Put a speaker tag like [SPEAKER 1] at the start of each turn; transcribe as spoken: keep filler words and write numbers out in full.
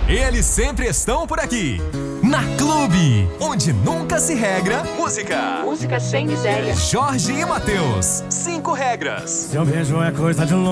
[SPEAKER 1] Eles sempre estão por aqui. Na Clube, onde nunca se regra, música.
[SPEAKER 2] Música sem miséria.
[SPEAKER 1] Jorge e Mateus, cinco regras.
[SPEAKER 3] Se eu vejo é coisa de louco.